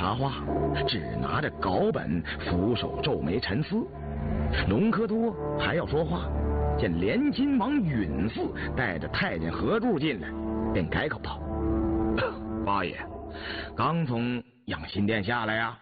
插话，只拿着稿本俯首皱眉沉思。隆科多还要说话，见联亲王允嗣带着太监何柱进来，便改口道：“八爷，刚从养心殿下来呀。”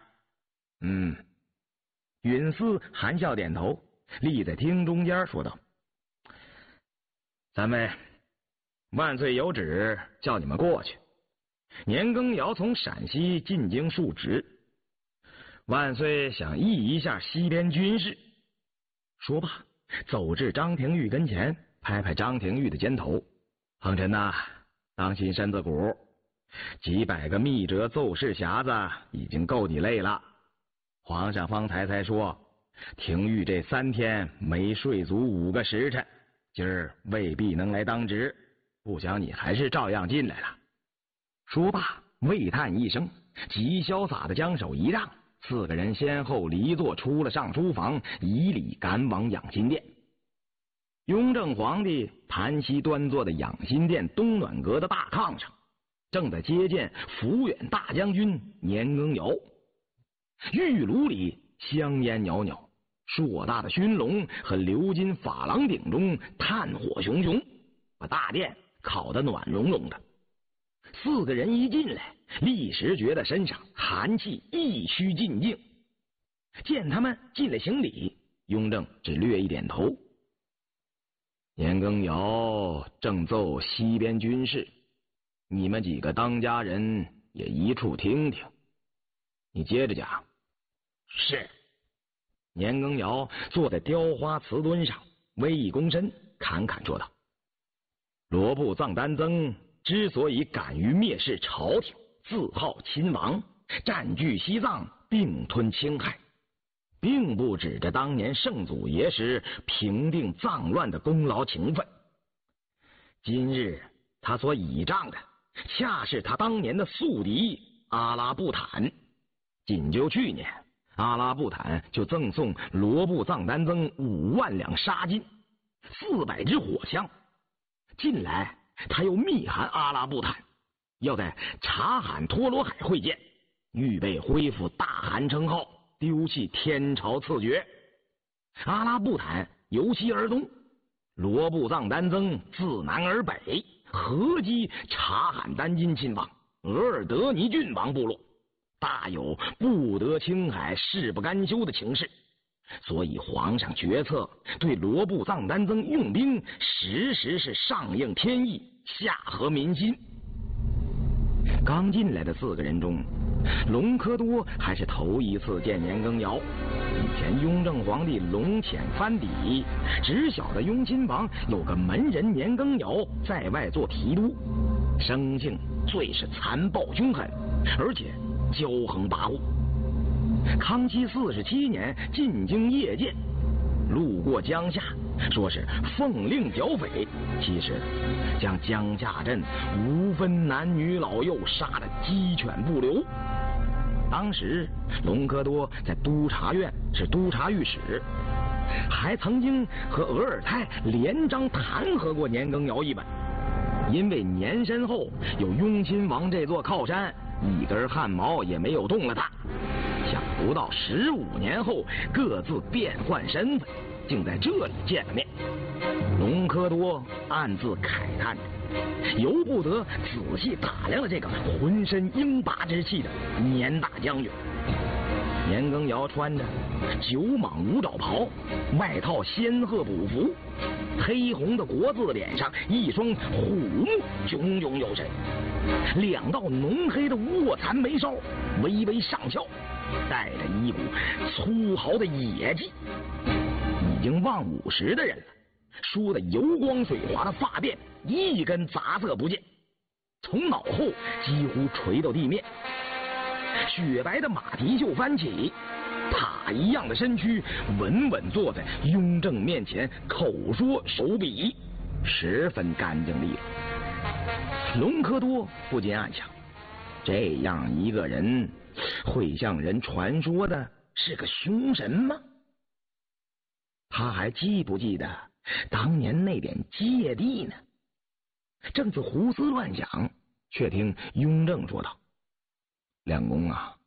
允嗣含笑点头，立在厅中间说道：“三位，万岁有旨叫你们过去。年羹尧从陕西进京述职，万岁想议一下西边军事。”说罢，走至张廷玉跟前，拍拍张廷玉的肩头：“恒臣呐，当心身子骨，几百个密折奏事匣子已经够你累了。皇上方才说，廷玉这3天没睡足5个时辰，今儿未必能来当值，不想你还是照样进来了。”说罢，喟叹一声，极潇洒的将手一让，4个人先后离座出了上书房，以礼赶往养心殿。雍正皇帝盘膝端坐的养心殿东暖阁的大炕上，正在接见抚远大将军年羹尧。玉炉里香烟袅袅，硕大的熏笼和鎏金珐琅鼎中炭火熊熊，把大殿烤得暖融融的。4个人一进来，立时觉得身上寒气一须尽净。见他们进来行礼，雍正只略一点头。年羹尧正奏西边军事，你们几个当家人也一处听听。你接着讲。是。年羹尧坐在雕花瓷墩上，微一躬身，侃侃说道：“罗布藏丹增之所以敢于蔑视朝廷，自号亲王，占据西藏，并吞青海，并不指着当年圣祖爷时平定藏乱的功劳情分。今日他所倚仗的，恰是他当年的宿敌阿拉布坦。仅就去年，阿拉布坦就赠送罗布藏丹增5万两沙金，400支火枪。近来他又密函阿拉布坦，要在察罕陀罗海会见，预备恢复大汗称号，丢弃天朝赐爵。阿拉布坦由西而东，罗布藏丹增自南而北，合击察罕丹津亲王额尔德尼郡王部落，大有不得青海誓不甘休的情势。所以皇上决策对罗布藏丹增用兵，时时是上应天意，下合民心。刚进来的4个人中，隆科多还是头一次见年羹尧。以前雍正皇帝龙潜藩邸，只晓得雍亲王有个门人年羹尧在外做提督，生性最是残暴凶狠，而且骄横跋扈。康熙47年进京谒见，路过江夏，说是奉令剿匪，其实将江夏镇无分男女老幼杀得鸡犬不留。当时隆科多在督察院是督察御史，还曾经和额尔泰连章弹劾过年羹尧一本。因为年身后有雍亲王这座靠山，一根汗毛也没有动了他。想不到15年后各自变换身份，竟在这里见了面。隆科多暗自慨叹着，由不得仔细打量了这个浑身英拔之气的年大将军。年羹尧穿着9蟒五爪袍，外套仙鹤补服，黑红的国字脸上一双虎目炯炯有神，2道浓黑的卧蚕眉梢微微上翘，带着一股粗豪的野气。已经望50的人了，梳得油光水滑的发辫一根杂色不见，从脑后几乎垂到地面。雪白的马蹄袖翻起，塔一样的身躯稳稳坐在雍正面前，口说手比，十分干净利落。隆科多不禁暗想，这样一个人会像人传说的是个凶神吗？他还记不记得当年那点芥蒂呢？正自胡思乱想，却听雍正说道：“两公啊，